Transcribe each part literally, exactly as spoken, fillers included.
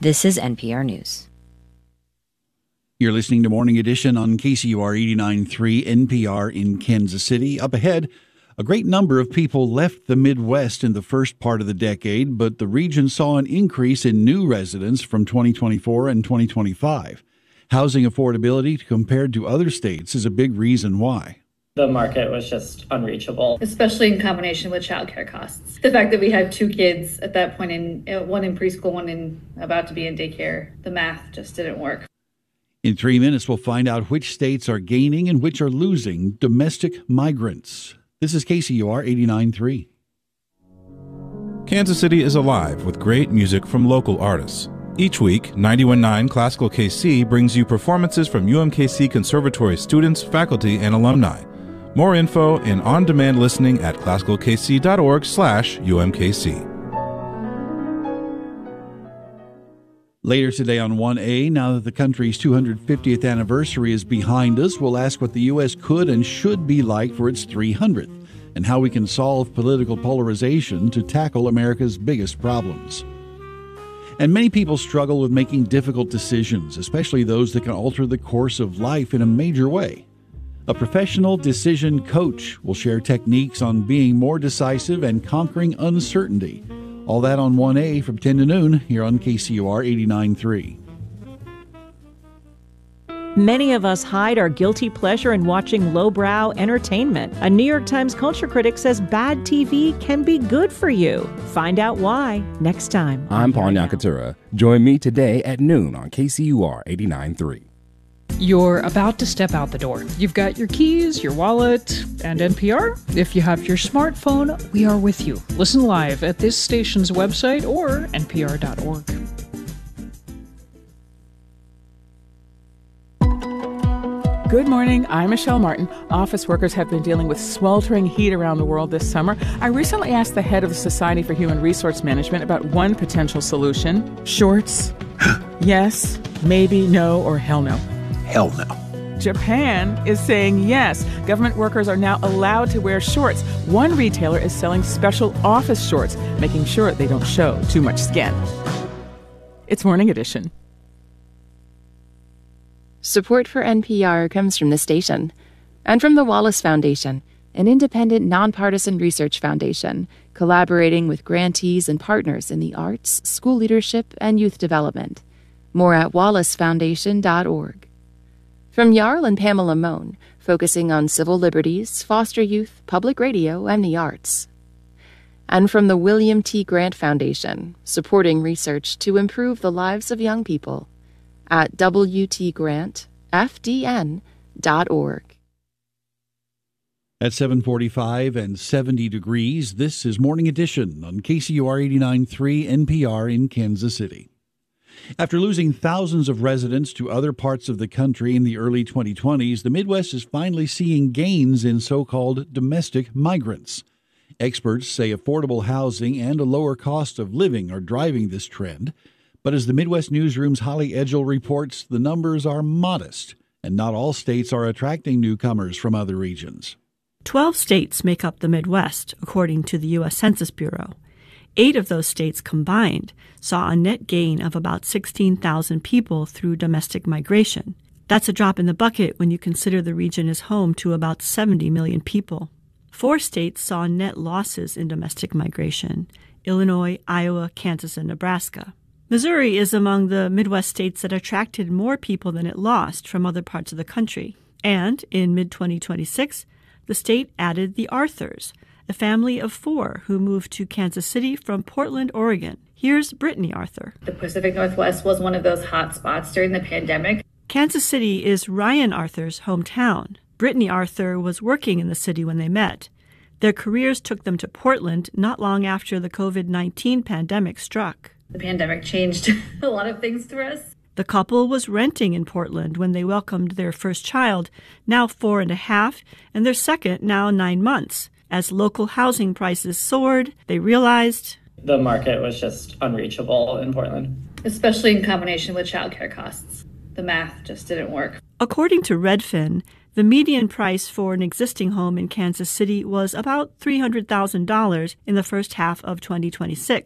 This is N P R News. You're listening to Morning Edition on K C U R eighty-nine point three N P R in Kansas City. Up ahead, a great number of people left the Midwest in the first part of the decade, but the region saw an increase in new residents from twenty twenty-four and twenty twenty-five. Housing affordability compared to other states is a big reason why. The market was just unreachable. Especially in combination with childcare costs. The fact that we had two kids at that point, in one in preschool, one in about to be in daycare, the math just didn't work. In three minutes, we'll find out which states are gaining and which are losing domestic migrants. This is K C U R eighty-nine point three. Kansas City is alive with great music from local artists. Each week, ninety-one point nine Classical K C brings you performances from U M K C Conservatory students, faculty, and alumni. More info and on-demand listening at classicalkc.org slash UMKC. Later today on one A, now that the country's two hundred fiftieth anniversary is behind us, we'll ask what the U S could and should be like for its three hundredth, and how we can solve political polarization to tackle America's biggest problems. And many people struggle with making difficult decisions, especially those that can alter the course of life in a major way. A professional decision coach will share techniques on being more decisive and conquering uncertainty. All that on one A from ten to noon here on K C U R eighty-nine point three. Many of us hide our guilty pleasure in watching lowbrow entertainment. A New York Times culture critic says bad T V can be good for you. Find out why next time. I'm Paul Nyakatura. Join me today at noon on K C U R eighty-nine point three. You're about to step out the door. You've got your keys, your wallet, and N P R. If you have your smartphone, we are with you. Listen live at this station's website or N P R dot org. Good morning, I'm Michelle Martin. Office workers have been dealing with sweltering heat around the world this summer. I recently asked the head of the Society for Human Resource Management about one potential solution. Shorts? Yes, maybe, no, or hell no. Hell no. Japan is saying yes. Government workers are now allowed to wear shorts. One retailer is selling special office shorts, making sure they don't show too much skin. It's Morning Edition. Support for N P R comes from the station and from the Wallace Foundation, an independent, nonpartisan research foundation collaborating with grantees and partners in the arts, school leadership, and youth development. More at wallace foundation dot org. From Jarl and Pamela Mohn, focusing on civil liberties, foster youth, public radio, and the arts. And from the William T. Grant Foundation, supporting research to improve the lives of young people, at w t grant f d n dot org. At seven forty-five and seventy degrees, this is Morning Edition on K C U R eighty-nine point three N P R in Kansas City. After losing thousands of residents to other parts of the country in the early twenty twenties, the Midwest is finally seeing gains in so-called domestic migrants. Experts say affordable housing and a lower cost of living are driving this trend. But as the Midwest Newsroom's Holly Edgell reports, the numbers are modest, and not all states are attracting newcomers from other regions. Twelve states make up the Midwest, according to the U S Census Bureau. Eight of those states combined saw a net gain of about sixteen thousand people through domestic migration. That's a drop in the bucket when you consider the region is home to about seventy million people. Four states saw net losses in domestic migration: Illinois, Iowa, Kansas, and Nebraska. Missouri is among the Midwest states that attracted more people than it lost from other parts of the country. And in mid twenty twenty-six, the state added the Arthurs, a family of four who moved to Kansas City from Portland, Oregon. Here's Brittany Arthur. The Pacific Northwest was one of those hot spots during the pandemic. Kansas City is Ryan Arthur's hometown. Brittany Arthur was working in the city when they met. Their careers took them to Portland not long after the covid nineteen pandemic struck. The pandemic changed a lot of things for us. The couple was renting in Portland when they welcomed their first child, now four and a half, and their second, now nine months. As local housing prices soared, they realized the market was just unreachable in Portland. Especially in combination with childcare costs. The math just didn't work. According to Redfin, the median price for an existing home in Kansas City was about three hundred thousand dollars in the first half of twenty twenty-six.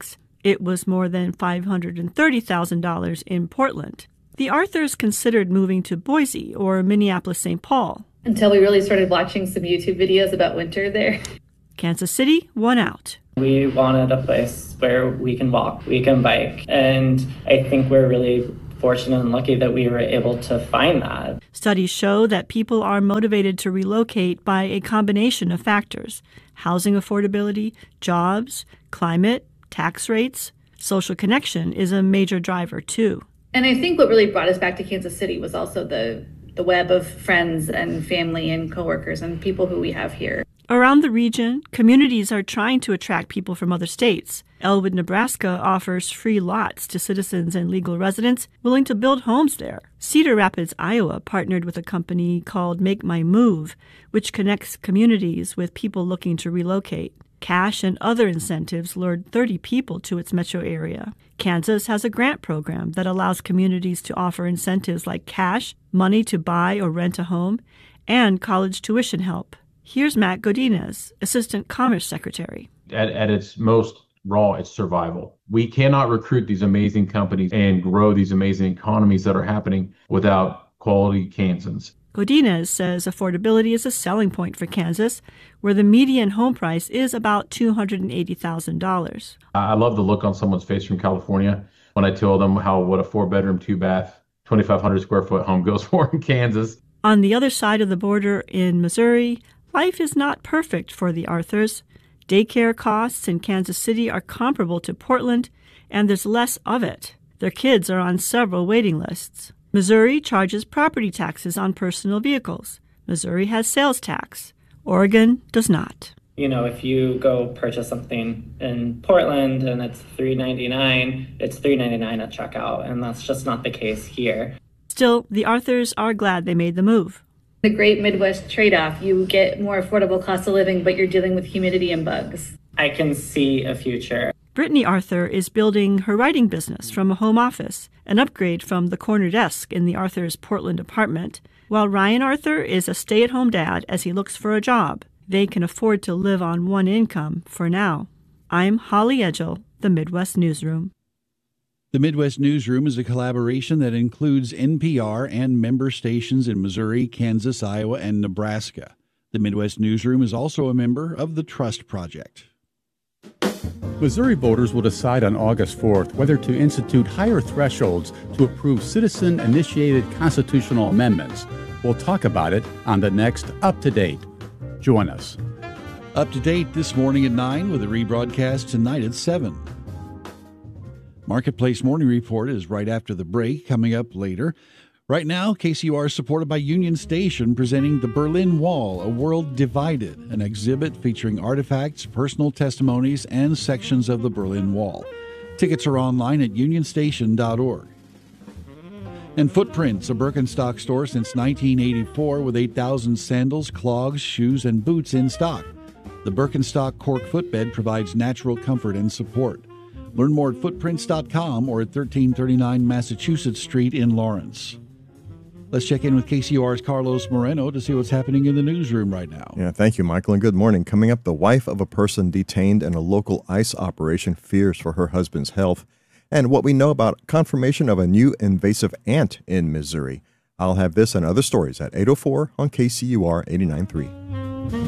It was more than five hundred thirty thousand dollars in Portland. The Arthurs considered moving to Boise or Minneapolis-Saint Paul. Until we really started watching some YouTube videos about winter there. Kansas City won out. We wanted a place where we can walk, we can bike, and I think we're really fortunate and lucky that we were able to find that. Studies show that people are motivated to relocate by a combination of factors: housing affordability, jobs, climate, tax rates. Social connection is a major driver, too. And I think what really brought us back to Kansas City was also the, the web of friends and family and coworkers and people who we have here. Around the region, communities are trying to attract people from other states. Elwood, Nebraska offers free lots to citizens and legal residents willing to build homes there. Cedar Rapids, Iowa partnered with a company called Make My Move, which connects communities with people looking to relocate. Cash and other incentives lured thirty people to its metro area. Kansas has a grant program that allows communities to offer incentives like cash, money to buy or rent a home, and college tuition help. Here's Matt Godinez, Assistant Commerce Secretary. At, at its most raw, it's survival. We cannot recruit these amazing companies and grow these amazing economies that are happening without quality Kansans. Godinez says affordability is a selling point for Kansas, where the median home price is about two hundred eighty thousand dollars. I love the look on someone's face from California when I tell them how what a four-bedroom, two-bath, twenty-five hundred square foot home goes for in Kansas. On the other side of the border in Missouri, life is not perfect for the Arthurs. Daycare costs in Kansas City are comparable to Portland, and there's less of it. Their kids are on several waiting lists. Missouri charges property taxes on personal vehicles. Missouri has sales tax. Oregon does not. You know, if you go purchase something in Portland and it's three ninety-nine, it's three ninety-nine at checkout, and that's just not the case here. Still, the Arthurs are glad they made the move. The great Midwest trade-off. You get more affordable cost of living, but you're dealing with humidity and bugs. I can see a future. Brittany Arthur is building her writing business from a home office, an upgrade from the corner desk in the Arthur's Portland apartment, while Ryan Arthur is a stay-at-home dad as he looks for a job. They can afford to live on one income for now. I'm Holly Edgell, the Midwest Newsroom. The Midwest Newsroom is a collaboration that includes N P R and member stations in Missouri, Kansas, Iowa, and Nebraska. The Midwest Newsroom is also a member of the Trust Project. Missouri voters will decide on August fourth whether to institute higher thresholds to approve citizen-initiated constitutional amendments. We'll talk about it on the next Up to Date. Join us. Up to Date this morning at nine with a rebroadcast tonight at seven. Marketplace Morning Report is right after the break, coming up later. Right now, K C U R is supported by Union Station, presenting The Berlin Wall, A World Divided, an exhibit featuring artifacts, personal testimonies, and sections of the Berlin Wall. Tickets are online at union station dot org. And Footprints, a Birkenstock store since nineteen eighty-four with eight thousand sandals, clogs, shoes, and boots in stock. The Birkenstock cork footbed provides natural comfort and support. Learn more at footprints dot com or at thirteen thirty-nine Massachusetts Street in Lawrence. Let's check in with K C U R's Carlos Moreno to see what's happening in the newsroom right now. Yeah, thank you, Michael, and good morning. Coming up, the wife of a person detained in a local ICE operation fears for her husband's health, and what we know about confirmation of a new invasive ant in Missouri. I'll have this and other stories at eight oh four on K C U R eighty-nine point three.